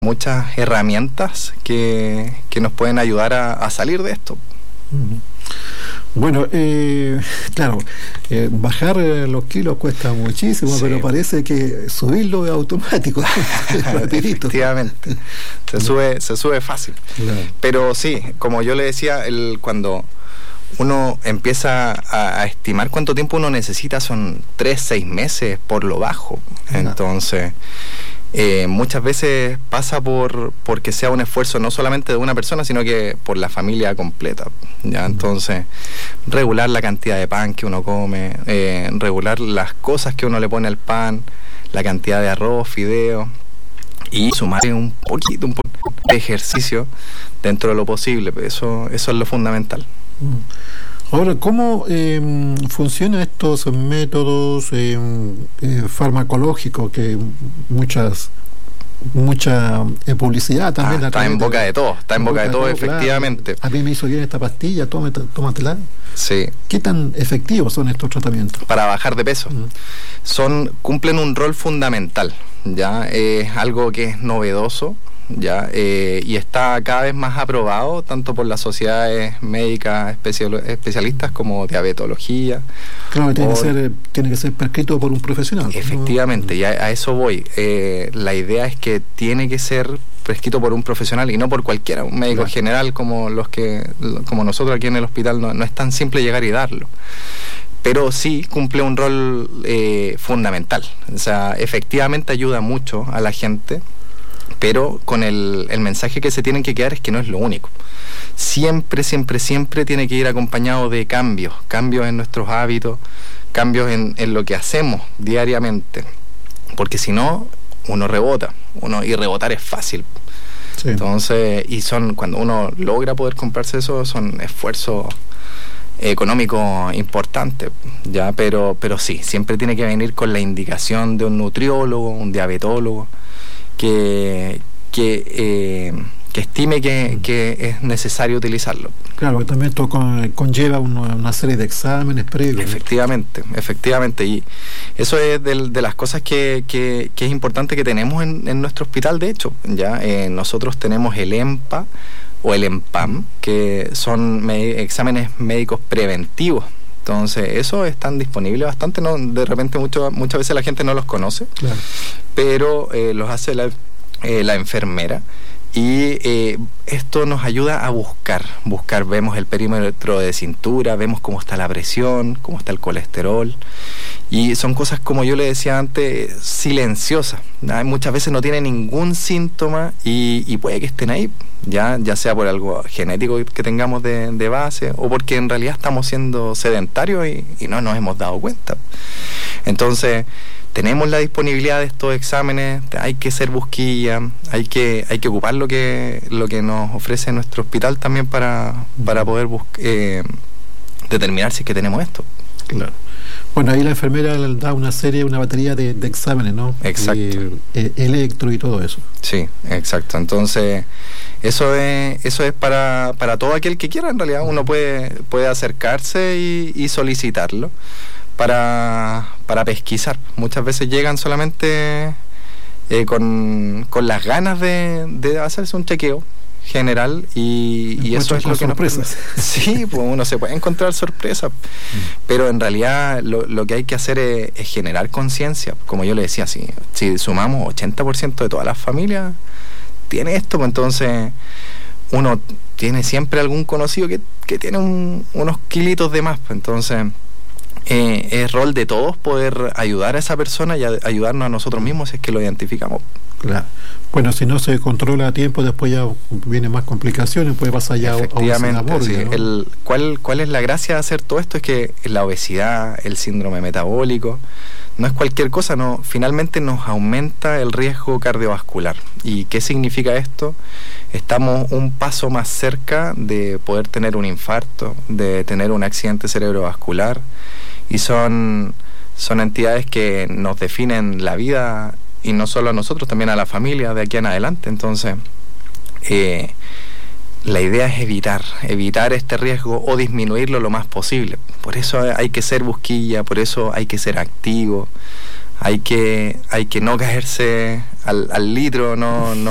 muchas herramientas que nos pueden ayudar a salir de esto. Bueno, claro, bajar los kilos cuesta muchísimo, sí, pero parece que subirlo es automático. Efectivamente, se sube fácil. Claro. Pero sí, como yo le decía, cuando uno empieza a estimar cuánto tiempo uno necesita, son 3-6 meses por lo bajo. Claro. Entonces, muchas veces pasa porque sea un esfuerzo no solamente de una persona, sino que por la familia completa, ¿ya? Entonces, regular la cantidad de pan que uno come, regular las cosas que uno le pone al pan, la cantidad de arroz, fideo, y sumar un poquito de ejercicio dentro de lo posible. Eso es lo fundamental. Ahora, ¿cómo funcionan estos métodos farmacológicos que mucha publicidad también? Está en boca de todo, efectivamente. Claro. A mí me hizo bien esta pastilla, tómatela. Sí. ¿Qué tan efectivos son estos tratamientos? Para bajar de peso. Cumplen un rol fundamental, ¿ya? Es algo que es novedoso, ¿ya? Y está cada vez más aprobado tanto por las sociedades médicas especialistas como diabetología. Claro, tiene que ser prescrito por un profesional. Efectivamente, y a eso voy. La idea es que tiene que ser prescrito por un profesional y no por cualquiera, un médico general como nosotros aquí en el hospital. No es tan simple llegar y darlo, pero sí cumple un rol fundamental. O sea, efectivamente ayuda mucho a la gente, pero con el mensaje que se tienen que quedar es que no es lo único. Siempre tiene que ir acompañado de cambios en nuestros hábitos, cambios en lo que hacemos diariamente, porque si no, uno rebota, y rebotar es fácil. Sí. Entonces, cuando uno logra poder comprarse eso, son esfuerzos económicos importantes, ya, pero sí, siempre tiene que venir con la indicación de un nutriólogo, un diabetólogo, que estime que es necesario utilizarlo. Claro, que también esto conlleva una serie de exámenes previos. Efectivamente, y eso es de las cosas que es importante que tenemos en nuestro hospital. De hecho, ya nosotros tenemos el EMPA o el EMPAM, que son exámenes médicos preventivos. Entonces, esos están disponibles bastante, ¿no? De repente muchas veces la gente no los conoce, claro, pero los hace la enfermera, y esto nos ayuda a buscar, vemos el perímetro de cintura, vemos cómo está la presión, cómo está el colesterol, y son cosas, como yo le decía antes, silenciosas, ¿no? Muchas veces no tienen ningún síntoma y puede que estén ahí, ya sea por algo genético que tengamos de base, o porque en realidad estamos siendo sedentarios y no nos hemos dado cuenta. Entonces, tenemos la disponibilidad de estos exámenes, hay que ser busquilla, hay que ocupar lo que nos ofrece nuestro hospital también para poder determinar si es que tenemos esto. Claro. Bueno, ahí la enfermera le da una batería de exámenes, ¿no? Exacto. Electro y todo eso. Sí, exacto. Entonces, eso es para todo aquel que quiera. En realidad, uno puede acercarse y solicitarlo para pesquisar. Muchas veces llegan solamente con las ganas de hacerse un chequeo general y eso es lo que nos permite. Sí, pues uno se puede encontrar sorpresas, pero en realidad lo que hay que hacer es generar conciencia. Como yo le decía, si sumamos 80% de todas las familias tiene esto, pues entonces uno tiene siempre algún conocido que tiene unos kilitos de más, pues entonces es rol de todos poder ayudar a esa persona y ayudarnos a nosotros mismos si es que lo identificamos. Claro. Bueno, si no se controla a tiempo, después ya vienen más complicaciones, puede pasar ya a un aborto, sí, ¿no? ¿Cuál es la gracia de hacer todo esto? Es que la obesidad, el síndrome metabólico, no es cualquier cosa, no, finalmente nos aumenta el riesgo cardiovascular. ¿Y qué significa esto? Estamos un paso más cerca de poder tener un infarto, de tener un accidente cerebrovascular, y son entidades que nos definen la vida, y no solo a nosotros, también a la familia de aquí en adelante. Entonces, la idea es evitar este riesgo o disminuirlo lo más posible. Por eso hay que ser busquilla, por eso hay que ser activo, hay que no caerse al litro, no